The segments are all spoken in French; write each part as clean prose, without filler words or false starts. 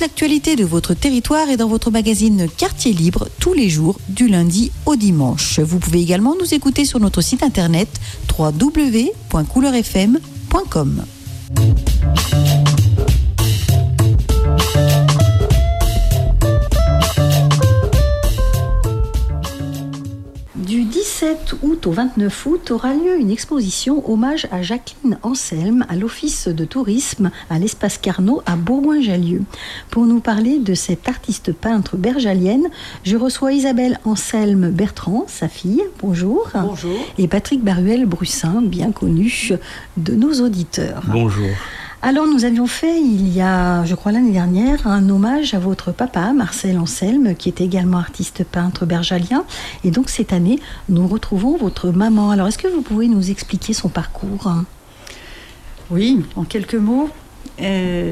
l'actualité de votre territoire est dans votre magazine Quartier Libre tous les jours du lundi au dimanche. Vous pouvez également nous écouter sur notre site internet www.couleurfm.com. Du 17 août au 29 août aura lieu une exposition hommage à Jacqueline Anselme à l'Office de tourisme à l'Espace Carnot à Bourgoin-Jallieu. Pour nous parler de cette artiste peintre bergalienne, je reçois Isabelle Anselme-Bertrand, sa fille, bonjour. Bonjour. Et Patrick Baruel-Brussin, bien connu de nos auditeurs. Bonjour. Alors nous avions fait il y a, je crois l'année dernière, un hommage à votre papa, Marcel Anselme, qui était également artiste peintre bergalien. Et donc cette année, nous retrouvons votre maman. Alors est-ce que vous pouvez nous expliquer son parcours ? Oui, en quelques mots. Ma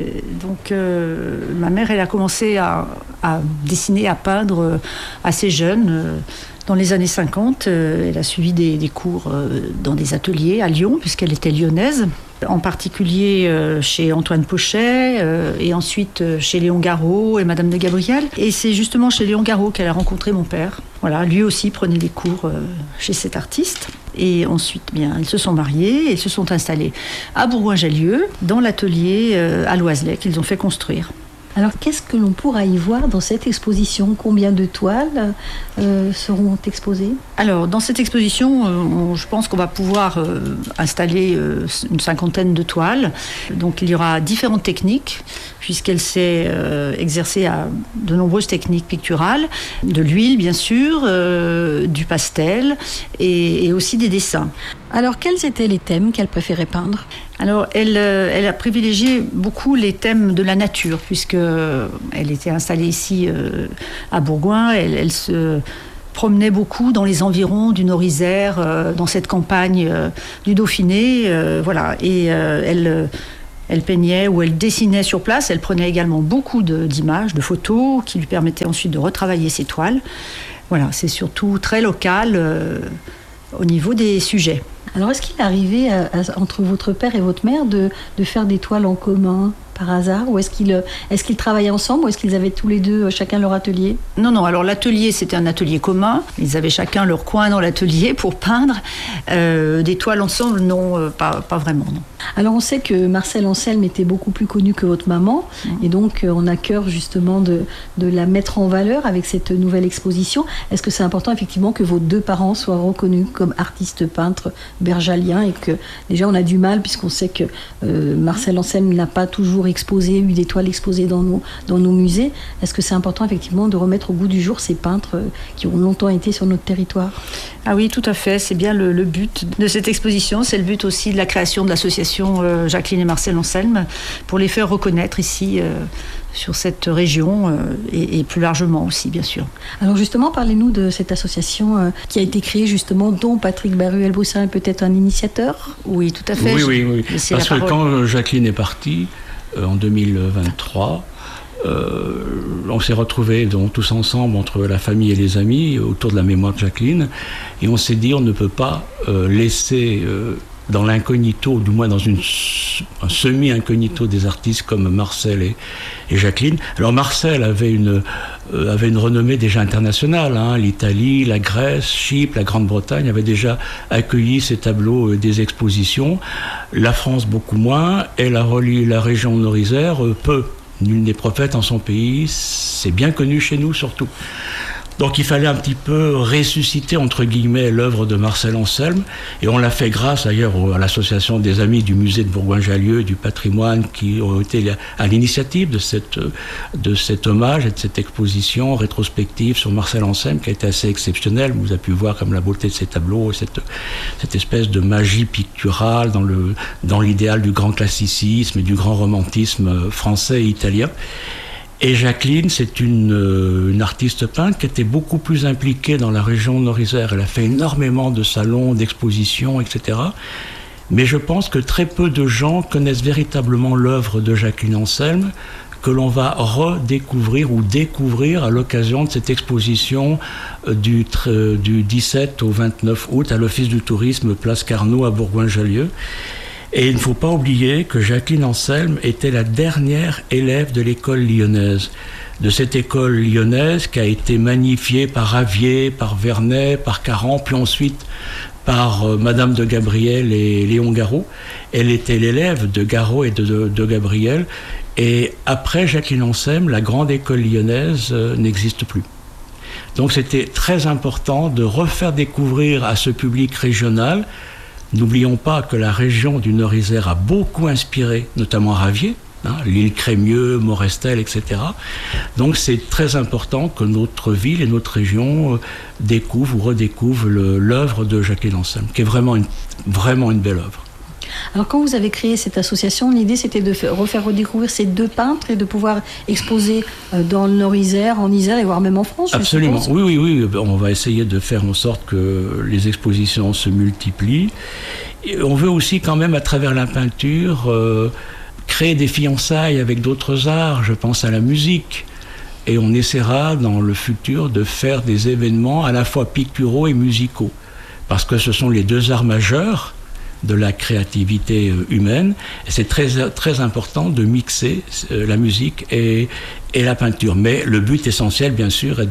mère, elle a commencé à dessiner, à peindre assez jeune. Dans les années 50, elle a suivi des cours dans des ateliers à Lyon, puisqu'elle était lyonnaise. En particulier chez Antoine Pochet et ensuite chez Léon Garot et Madame de Gabriel. Et c'est justement chez Léon Garot qu'elle a rencontré mon père. Voilà, lui aussi prenait des cours chez cet artiste. Et ensuite, ils se sont mariés et se sont installés à Bourgoin-Jallieu, dans l'atelier à Loiselet qu'ils ont fait construire. Alors, qu'est-ce que l'on pourra y voir dans cette exposition ? Combien de toiles seront exposées ? Alors, dans cette exposition, je pense qu'on va pouvoir installer une cinquantaine de toiles. Donc, il y aura différentes techniques, puisqu'elle s'est exercée à de nombreuses techniques picturales, de l'huile, bien sûr, du pastel et aussi des dessins. Alors, quels étaient les thèmes qu'elle préférait peindre ? Alors, elle a privilégié beaucoup les thèmes de la nature, puisqu'elle était installée ici à Bourgoin. Elle se promenait beaucoup dans les environs du Nord-Isère, dans cette campagne du Dauphiné. Voilà. Et elle peignait ou elle dessinait sur place. Elle prenait également beaucoup d'images, de photos, qui lui permettaient ensuite de retravailler ses toiles. Voilà, c'est surtout très local au niveau des sujets. Alors, est-ce qu'il est arrivé entre votre père et votre mère de faire des toiles en commun par hasard ? Ou est-ce qu'ils travaillaient ensemble ou est-ce qu'ils avaient tous les deux chacun leur atelier ? Non. Alors, l'atelier, c'était un atelier commun. Ils avaient chacun leur coin dans l'atelier pour peindre. Des toiles ensemble, non, pas vraiment, non. Alors, on sait que Marcel Anselme était beaucoup plus connu que votre maman. Et donc, on a cœur justement de la mettre en valeur avec cette nouvelle exposition. Est-ce que c'est important, effectivement, que vos deux parents soient reconnus comme artistes peintres bergaliens et que, déjà, on a du mal puisqu'on sait que Marcel Anselme n'a pas toujours eu des toiles exposées dans nos musées. Est-ce que c'est important, effectivement, de remettre au goût du jour ces peintres qui ont longtemps été sur notre territoire ? Ah oui, tout à fait. C'est bien le but de cette exposition. C'est le but aussi de la création de l'association Jacqueline et Marcel Anselme pour les faire reconnaître ici sur cette région et plus largement aussi, bien sûr. Alors justement, parlez-nous de cette association qui a été créée justement, dont Patrick Baruel-Brussin est peut-être un initiateur ? Oui, tout à fait. Oui. Parce que quand Jacqueline est partie, en 2023, on s'est retrouvés donc tous ensemble entre la famille et les amis autour de la mémoire de Jacqueline et on s'est dit on ne peut pas laisser dans l'incognito, du moins dans un semi-incognito des artistes comme Marcel et Jacqueline. Alors Marcel avait une renommée déjà internationale, l'Italie, la Grèce, Chypre, la Grande-Bretagne avaient déjà accueilli ces tableaux des expositions, la France beaucoup moins, et la région Nord-Isère peu. Nul n'est prophète en son pays, c'est bien connu chez nous surtout. Donc il fallait un petit peu ressusciter, entre guillemets, l'œuvre de Marcel Anselme, et on l'a fait grâce d'ailleurs à l'association des amis du musée de Bourgoin-Jallieu, du patrimoine, qui ont été à l'initiative de cet hommage et de cette exposition rétrospective sur Marcel Anselme, qui a été assez exceptionnelle. Vous avez pu voir comme la beauté de ces tableaux, cette espèce de magie picturale dans l'idéal du grand classicisme et du grand romantisme français et italien. Et Jacqueline, c'est une artiste peintre qui était beaucoup plus impliquée dans la région Nord-Isère. Elle a fait énormément de salons, d'expositions, etc. Mais je pense que très peu de gens connaissent véritablement l'œuvre de Jacqueline Anselme, que l'on va redécouvrir ou découvrir à l'occasion de cette exposition du 17 au 29 août à l'Office du tourisme, place Carnot à Bourgoin-Jallieu. Et il ne faut pas oublier que Jacqueline Anselme était la dernière élève de l'école lyonnaise. De cette école lyonnaise qui a été magnifiée par Ravier, par Vernet, par Caran, puis ensuite par Madame de Gabriel et Léon Garot. Elle était l'élève de Garot et de Gabriel. Et après Jacqueline Anselme, la grande école lyonnaise n'existe plus. Donc c'était très important de refaire découvrir à ce public régional. N'oublions pas que la région du Nord-Isère a beaucoup inspiré, notamment Ravier, l'île Crémieux, Morestel, etc. Donc c'est très important que notre ville et notre région découvrent ou redécouvrent l'œuvre de Jacqueline Anselme, qui est vraiment une belle œuvre. Alors quand vous avez créé cette association, l'idée c'était de refaire redécouvrir ces deux peintres et de pouvoir exposer dans le Nord-Isère, en Isère et voire même en France. Absolument, oui. On va essayer de faire en sorte que les expositions se multiplient. Et on veut aussi quand même à travers la peinture créer des fiançailles avec d'autres arts, je pense à la musique. Et on essaiera dans le futur de faire des événements à la fois picturaux et musicaux. Parce que ce sont les deux arts majeurs de la créativité humaine. Et c'est très, très important de mixer la musique et la peinture. Mais le but essentiel, bien sûr, est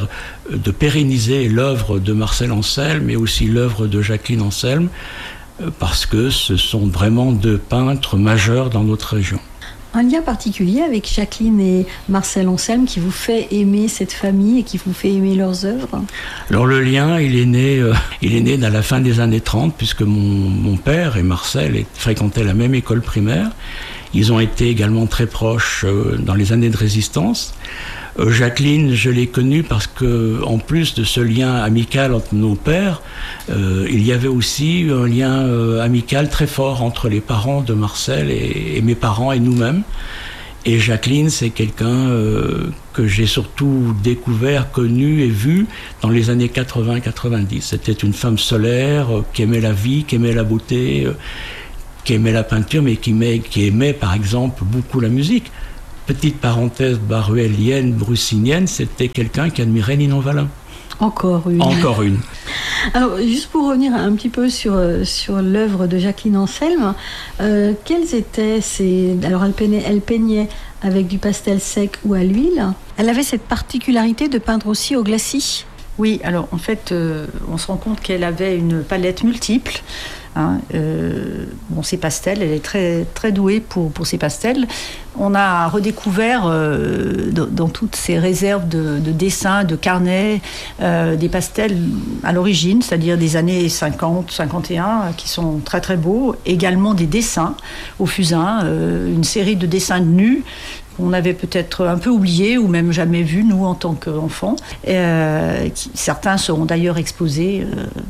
de pérenniser l'œuvre de Marcel Anselme, mais aussi l'œuvre de Jacqueline Anselme, parce que ce sont vraiment deux peintres majeurs dans notre région. Un lien particulier avec Jacqueline et Marcel Anselme qui vous fait aimer cette famille et qui vous fait aimer leurs œuvres? Alors le lien, il est né dans la fin des années 30, puisque mon père et Marcel fréquentaient la même école primaire. Ils ont été également très proches dans les années de résistance. Jacqueline, je l'ai connue parce que, en plus de ce lien amical entre nos pères, il y avait aussi un lien amical très fort entre les parents de Marcel et mes parents et nous-mêmes. Et Jacqueline, c'est quelqu'un que j'ai surtout découvert, connu et vu dans les années 80-90. C'était une femme solaire qui aimait la vie, qui aimait la beauté, qui aimait la peinture, mais qui aimait par exemple beaucoup la musique. Petite parenthèse baruélienne, brussinienne, c'était quelqu'un qui admirait Ninon Wallin. Encore une. Alors, juste pour revenir un petit peu sur l'œuvre de Jacqueline Anselme, quelles étaient ces... Alors, elle peignait avec du pastel sec ou à l'huile. Elle avait cette particularité de peindre aussi au glacis. Oui, alors en fait, on se rend compte qu'elle avait une palette multiple. Ses pastels, elle est très, très douée pour ses pastels. On a redécouvert dans toutes ces réserves de dessins, de carnets, des pastels à l'origine, c'est-à-dire des années 50, 51, qui sont très très beaux. Également des dessins au fusain, une série de dessins de nus qu'on avait peut-être un peu oubliés ou même jamais vus, nous, en tant qu'enfants. Certains seront d'ailleurs exposés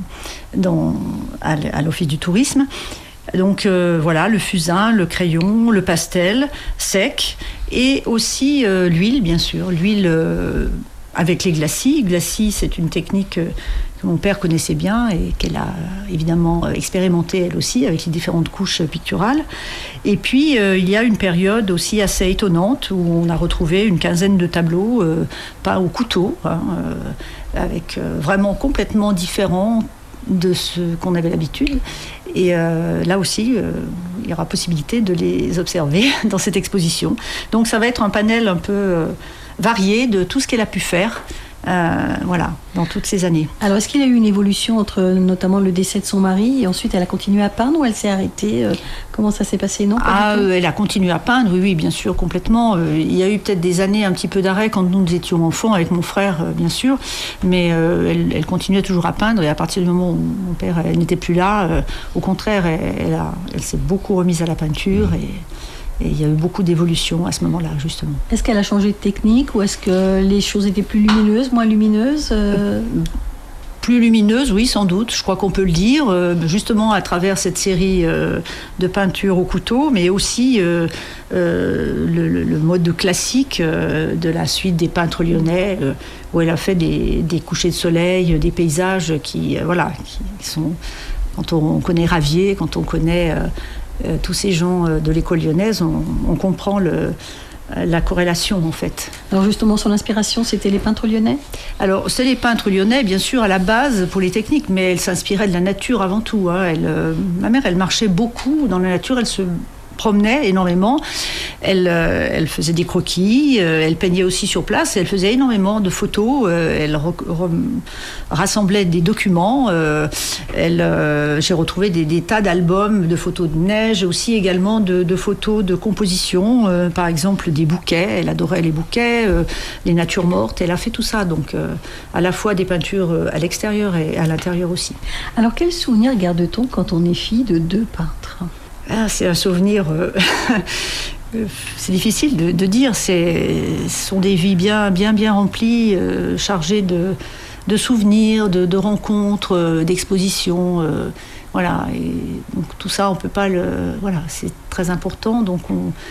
à l'Office du tourisme. Donc voilà, le fusain, le crayon, le pastel sec et aussi l'huile, bien sûr. L'huile avec les glacis. Glacis, c'est une technique que mon père connaissait bien et qu'elle a évidemment expérimenté elle aussi avec les différentes couches picturales. Et puis il y a une période aussi assez étonnante où on a retrouvé une quinzaine de tableaux peints au couteau, avec vraiment complètement différents de ce qu'on avait l'habitude. Et là aussi, il y aura possibilité de les observer dans cette exposition. Donc ça va être un panel un peu varié de tout ce qu'elle a pu faire. Dans toutes ces années. Alors, est-ce qu'il y a eu une évolution entre notamment le décès de son mari et ensuite elle a continué à peindre ou elle s'est arrêtée? Comment ça s'est passé? Non, elle a continué à peindre, oui, bien sûr, complètement. Il y a eu peut-être des années un petit peu d'arrêt quand nous étions enfants avec mon frère, bien sûr, mais elle continuait toujours à peindre et à partir du moment où mon père n'était plus là, au contraire, elle s'est beaucoup remise à la peinture et il y a eu beaucoup d'évolutions à ce moment-là, justement. Est-ce qu'elle a changé de technique ou est-ce que les choses étaient plus lumineuses, moins lumineuses? Plus lumineuses, oui, sans doute. Je crois qu'on peut le dire, justement à travers cette série de peintures au couteau, mais aussi le mode classique de la suite des peintres lyonnais, où elle a fait des couchers de soleil, des paysages qui sont... Quand on connaît Ravier, quand on connaît... tous ces gens de l'école lyonnaise, on comprend la corrélation en fait. Alors justement, son inspiration, c'était les peintres lyonnais ? Alors, c'est les peintres lyonnais, bien sûr, à la base, pour les techniques, mais elle s'inspirait de la nature avant tout. Hein. Ma mère, elle marchait beaucoup dans la nature, elle se promenait énormément, elle faisait des croquis, elle peignait aussi sur place, elle faisait énormément de photos, elle rassemblait des documents, j'ai retrouvé des tas d'albums de photos de neige, aussi également de photos de composition, par exemple des bouquets, elle adorait les bouquets, les natures mortes, elle a fait tout ça, donc à la fois des peintures à l'extérieur et à l'intérieur aussi. Alors quel souvenir garde-t-on quand on est fille de 2 peintres ? C'est un souvenir, c'est difficile de dire. Ce sont des vies bien remplies, chargées de souvenirs, de rencontres, d'expositions. Voilà. Et donc tout ça, on peut pas voilà, c'est très important. Donc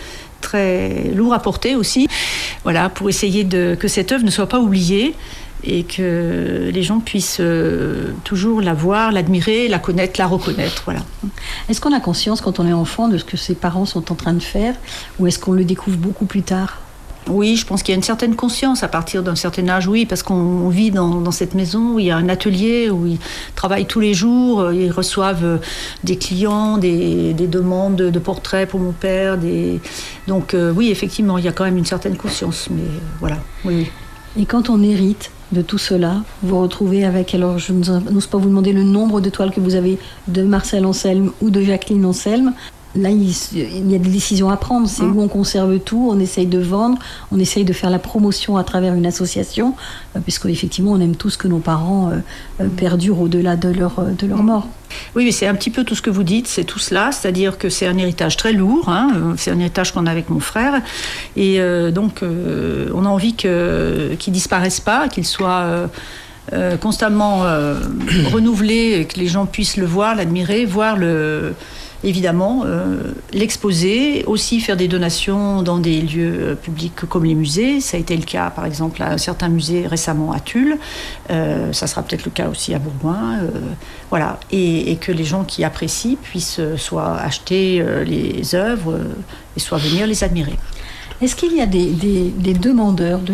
très lourd à porter aussi. Voilà, pour essayer que cette œuvre ne soit pas oubliée. Et que les gens puissent toujours la voir, l'admirer, la connaître, la reconnaître. Voilà. Est-ce qu'on a conscience, quand on est enfant, de ce que ses parents sont en train de faire, ou est-ce qu'on le découvre beaucoup plus tard ? Oui, je pense qu'il y a une certaine conscience à partir d'un certain âge, oui, parce qu'on vit dans cette maison où il y a un atelier, où ils travaillent tous les jours, ils reçoivent des clients, des demandes de portraits pour mon père. Donc oui, effectivement, il y a quand même une certaine conscience, mais voilà, oui. Et quand on hérite de tout cela, vous vous retrouvez avec, alors je n'ose pas vous demander le nombre de toiles que vous avez de Marcel Anselme ou de Jacqueline Anselme. Là, il y a des décisions à prendre. C'est où on conserve tout, on essaye de vendre, on essaye de faire la promotion à travers une association, puisqu'effectivement, on aime tous que nos parents perdurent au-delà de leur mort. Oui, mais c'est un petit peu tout ce que vous dites, c'est tout cela, c'est-à-dire que c'est un héritage très lourd, hein, c'est un héritage qu'on a avec mon frère, et donc on a envie qu'il ne disparaisse pas, qu'il soit constamment renouvelé, et que les gens puissent le voir, l'admirer, voir évidemment, l'exposer, aussi faire des donations dans des lieux publics comme les musées. Ça a été le cas, par exemple, à un certain musée récemment à Tulle. Ça sera peut-être le cas aussi à Bourgoin. Voilà. Et que les gens qui apprécient puissent soit acheter les œuvres et soit venir les admirer. Est-ce qu'il y a des demandeurs de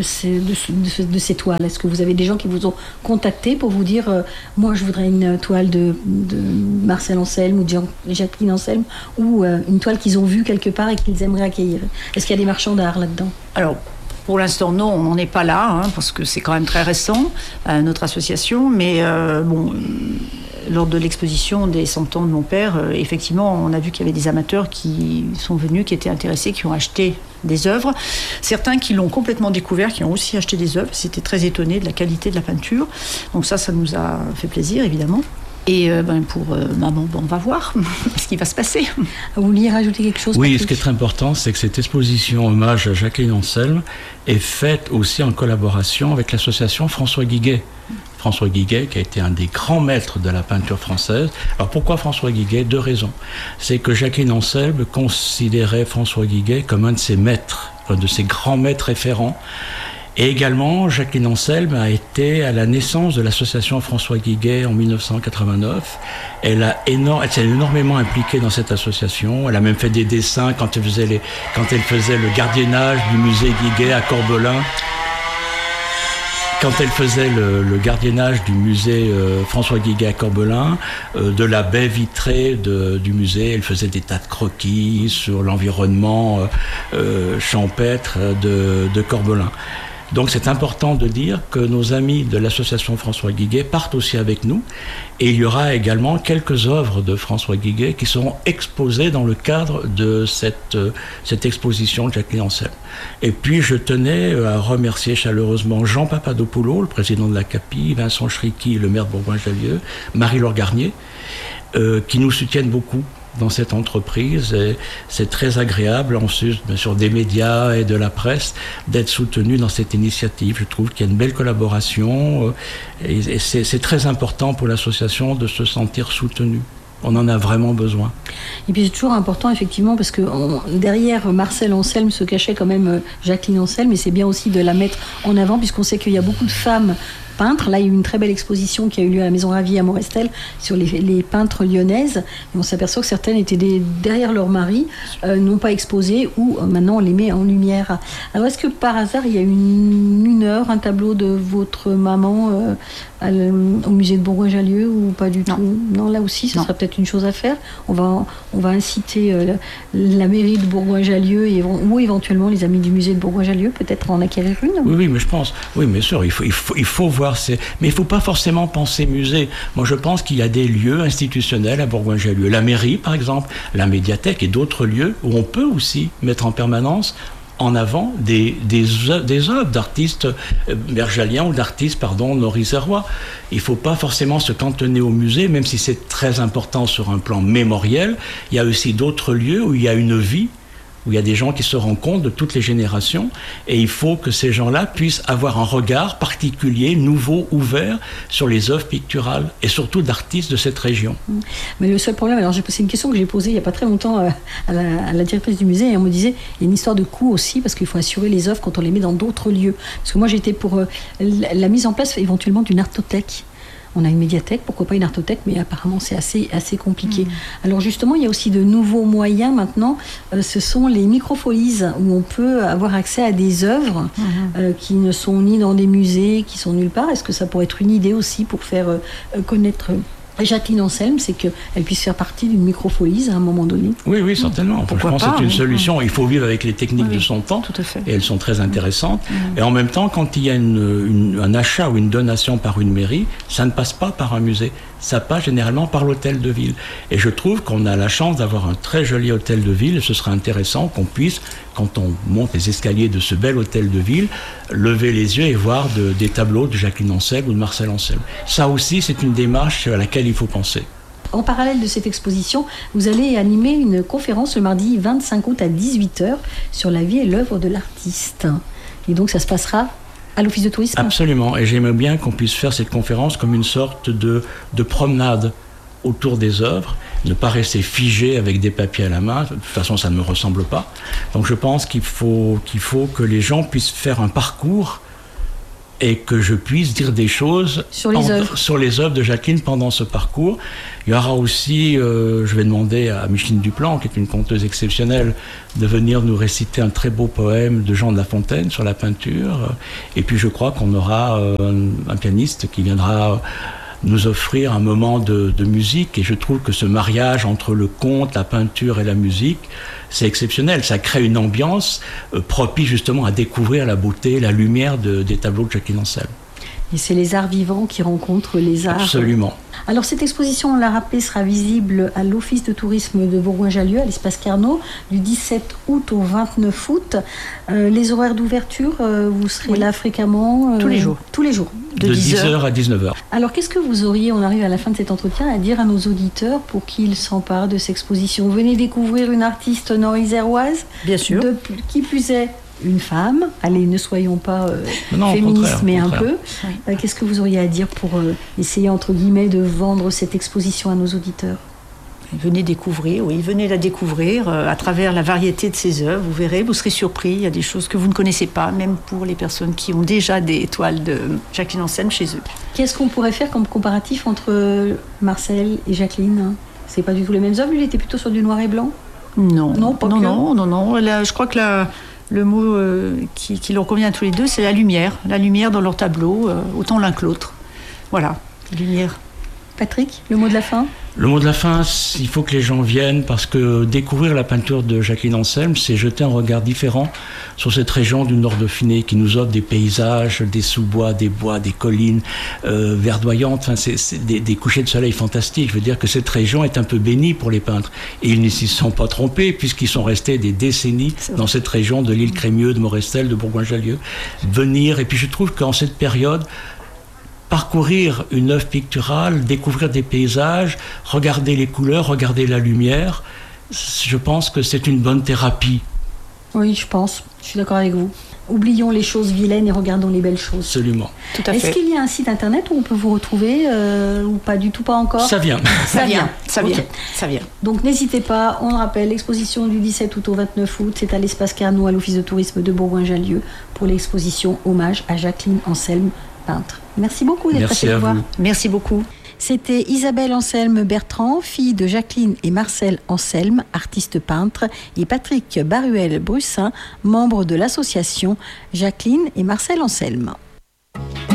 ces toiles ? Est-ce que vous avez des gens qui vous ont contacté pour vous dire moi je voudrais une toile de Marcel Anselme ou de Jacqueline Anselme, ou une toile qu'ils ont vue quelque part et qu'ils aimeraient accueillir ? Est-ce qu'il y a des marchands d'art là-dedans ? Alors, pour l'instant, non, on n'en est pas là, parce que c'est quand même très récent, notre association, mais lors de l'exposition des 100 ans de mon père, effectivement, on a vu qu'il y avait des amateurs qui sont venus, qui étaient intéressés, qui ont acheté des œuvres. Certains qui l'ont complètement découvert, qui ont aussi acheté des œuvres. C'était très étonné de la qualité de la peinture. Donc ça nous a fait plaisir, évidemment. Et pour maman, on va voir ce qui va se passer. Vous vouliez rajouter quelque chose ? Oui, ce qui est très important, c'est que cette exposition hommage à Jacqueline Anselme est faite aussi en collaboration avec l'association François Guiguet. François Guiguet, qui a été un des grands maîtres de la peinture française. Alors pourquoi François Guiguet ? 2 raisons. C'est que Jacqueline Anselme considérait François Guiguet comme un de ses maîtres, un de ses grands maîtres référents. Et également, Jacqueline Anselme a été à la naissance de l'association François Guiguet en 1989. Elle s'est énormément impliquée dans cette association. Elle a même fait des dessins quand elle faisait le gardiennage du musée Guiguet à Corbelin. Quand elle faisait le gardiennage du musée François Guiguet à Corbelin, de la baie vitrée du musée, elle faisait des tas de croquis sur l'environnement champêtre de Corbelin. Donc c'est important de dire que nos amis de l'association François Guiguet partent aussi avec nous, et il y aura également quelques œuvres de François Guiguet qui seront exposées dans le cadre de cette exposition de Jacqueline Anselme. Et puis je tenais à remercier chaleureusement Jean Papadopoulou, le président de la CAPI, Vincent Chriqui, le maire de Bourgoin-Jallieu, Marie-Laure Garnier, qui nous soutiennent beaucoup dans cette entreprise, et c'est très agréable, en plus bien sûr des médias et de la presse, d'être soutenu dans cette initiative. Je trouve qu'il y a une belle collaboration, et c'est très important pour l'association de se sentir soutenu. On en a vraiment besoin. Et puis c'est toujours important, effectivement, parce que derrière Marcel Anselme se cachait quand même Jacqueline Anselme, et c'est bien aussi de la mettre en avant, puisqu'on sait qu'il y a beaucoup de femmes peintres. Là, il y a eu une très belle exposition qui a eu lieu à la Maison Ravier à Morestel sur les peintres lyonnaises. Et on s'aperçoit que certaines étaient derrière leur mari, non pas exposées, ou maintenant on les met en lumière. Alors, est-ce que par hasard, il y a une heure, un tableau de votre maman au musée de Bourgoin-Jallieu ou pas du tout? Non, là aussi, ce serait peut-être une chose à faire. On va inciter la mairie de Bourgoin-Jallieu ou éventuellement les amis du musée de Bourgoin-Jallieu peut-être en acquérir une. Oui, mais je pense, oui, bien sûr, il faut voir mais il ne faut pas forcément penser musée. Moi, je pense qu'il y a des lieux institutionnels à Bourgoin-Jallieu. La mairie, par exemple, la médiathèque et d'autres lieux où on peut aussi mettre en permanence en avant des œuvres d'artistes bergaliens ou d'artistes, norisérois. Il ne faut pas forcément se cantonner au musée, même si c'est très important sur un plan mémoriel. Il y a aussi d'autres lieux où il y a une vie, où il y a des gens qui se rencontrent de toutes les générations, et il faut que ces gens-là puissent avoir un regard particulier, nouveau, ouvert sur les œuvres picturales, et surtout d'artistes de cette région. Mais le seul problème, alors c'est une question que j'ai posée il n'y a pas très longtemps à la directrice du musée, et on me disait, il y a une histoire de coût aussi, parce qu'il faut assurer les œuvres quand on les met dans d'autres lieux. Parce que moi j'étais pour la mise en place éventuellement d'une artothèque. On a une médiathèque, pourquoi pas une artothèque, mais apparemment c'est assez compliqué. Alors justement, il y a aussi de nouveaux moyens maintenant, ce sont les microfolies, où on peut avoir accès à des œuvres qui ne sont ni dans des musées, qui sont nulle part. Est-ce que ça pourrait être une idée aussi pour faire connaître Jacqueline Anselme, c'est qu'elle puisse faire partie d'une microfolie à un moment donné? Oui, certainement. Je pense que c'est une solution. Il faut vivre avec les techniques de son temps, tout à fait. Et elles sont très intéressantes. Et en même temps, quand il y a un achat ou une donation par une mairie, ça ne passe pas par un musée. Ça passe généralement par l'hôtel de ville. Et je trouve qu'on a la chance d'avoir un très joli hôtel de ville, et ce serait intéressant qu'on puisse, quand on monte les escaliers de ce bel hôtel de ville, lever les yeux et voir des tableaux de Jacqueline Anselme ou de Marcel Anselme. Ça aussi, c'est une démarche à laquelle il faut penser. En parallèle de cette exposition, vous allez animer une conférence le mardi 25 août à 18h sur la vie et l'œuvre de l'artiste. Et donc ça se passera à l'Office de tourisme? Absolument, et j'aimerais bien qu'on puisse faire cette conférence comme une sorte de promenade autour des œuvres, ne pas rester figé avec des papiers à la main. De toute façon, ça ne me ressemble pas. Donc je pense qu'il faut que les gens puissent faire un parcours et que je puisse dire des choses sur les œuvres de Jacqueline pendant ce parcours. Il y aura aussi, je vais demander à Micheline Duplan, qui est une conteuse exceptionnelle, de venir nous réciter un très beau poème de Jean de La Fontaine sur la peinture. Et puis je crois qu'on aura un pianiste qui viendra nous offrir un moment de musique, et je trouve que ce mariage entre le conte, la peinture et la musique, c'est exceptionnel. Ça crée une ambiance propice justement à découvrir la beauté, la lumière des tableaux de Jacqueline Anselme. Et c'est les arts vivants qui rencontrent les arts. Absolument. Alors cette exposition, on l'a rappelé, sera visible à l'Office de tourisme de Bourgoin-Jallieu, à l'espace Carnot, du 17 août au 29 août. Les horaires d'ouverture, vous serez là fréquemment? Tous les jours. Tous les jours. De 10h à 19h. Alors qu'est-ce que vous auriez, on arrive à la fin de cet entretien, à dire à nos auditeurs pour qu'ils s'emparent de cette exposition? Venez découvrir une artiste nord-iséroise. Bien sûr. Qui plus est, une femme. Allez, ne soyons pas féministes, mais un peu. Oui. Qu'est-ce que vous auriez à dire pour essayer, entre guillemets, de vendre cette exposition à nos auditeurs? Venez la découvrir à travers la variété de ses œuvres. Vous verrez, vous serez surpris. Il y a des choses que vous ne connaissez pas, même pour les personnes qui ont déjà des toiles de Jacqueline Anselme chez eux. Qu'est-ce qu'on pourrait faire comme comparatif entre Marcel et Jacqueline? C'est pas du tout les mêmes œuvres. Lui, il était plutôt sur du noir et blanc? Non. Là, je crois que le mot qui leur convient à tous les deux, c'est la lumière dans leur tableau, autant l'un que l'autre. Voilà, lumière. Patrick, le mot de la fin? Le mot de la fin, il faut que les gens viennent, parce que découvrir la peinture de Jacqueline Anselme, c'est jeter un regard différent sur cette région du Nord Dauphiné qui nous offre des paysages, des sous-bois, des bois, des collines verdoyantes, c'est des couchers de soleil fantastiques. Je veux dire que cette région est un peu bénie pour les peintres. Et ils ne s'y sont pas trompés, puisqu'ils sont restés des décennies dans cette région de l'île Crémieux, de Morestel, de Bourgoin-Jallieu. Venir, et puis je trouve qu'en cette période, parcourir une œuvre picturale, découvrir des paysages, regarder les couleurs, regarder la lumière, je pense que c'est une bonne thérapie. Oui, je suis d'accord avec vous. Oublions les choses vilaines et regardons les belles choses. Absolument. Tout à fait. Est-ce qu'il y a un site internet où on peut vous retrouver ou pas du tout, pas encore? Ça vient. Ça vient. Donc n'hésitez pas, on le rappelle, l'exposition du 17 août au 29 août, c'est à l'espace Carnot à l'Office de tourisme de Bourgoin-Jallieu pour l'exposition Hommage à Jacqueline Anselme, peintre. Merci beaucoup d'être passé nous voir. Merci beaucoup. C'était Isabelle Anselme-Bertrand, fille de Jacqueline et Marcel Anselme, artiste peintre, et Patrick Baruel-Brussin, membre de l'association Jacqueline et Marcel Anselme.